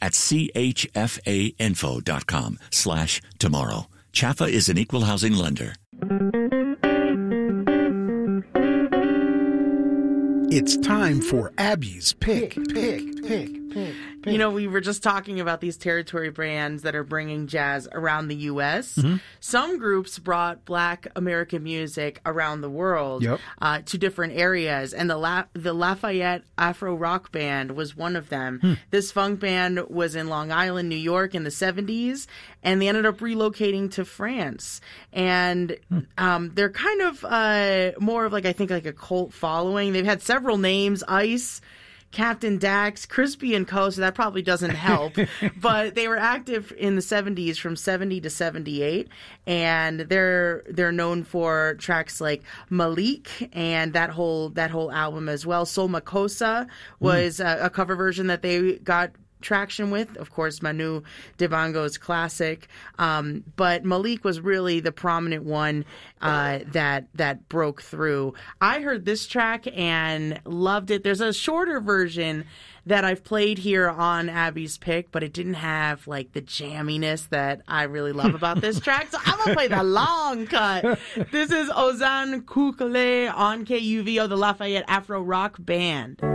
at chfainfo.com/tomorrow. CHFA is an equal housing lender. It's time for Abby's Pick. You know, we were just talking about these territory brands that are bringing jazz around the U.S. Mm-hmm. Some groups brought Black American music around the world to different areas, and the Lafayette Afro Rock Band was one of them. This funk band was in Long Island, New York in the 70s, and they ended up relocating to France. And they're kind of more of like, I think, like a cult following. They've had several names: Ice, Captain Dax, Crispy and Co., so that probably doesn't help. But they were active in the 70s, from 70 to 78, and they're known for tracks like Malik and that whole album as well. Soul Makossa was a cover version that they got traction with, of course, Manu Dibango's classic, but Malik was really the prominent one that broke through. I heard this track and loved it. There's a shorter version that I've played here on Abby's Pick, but it didn't have like the jamminess that I really love about this track, so I'm gonna play the long cut. This is Ozan Kukule on KUVO, the Lafayette Afro Rock Band.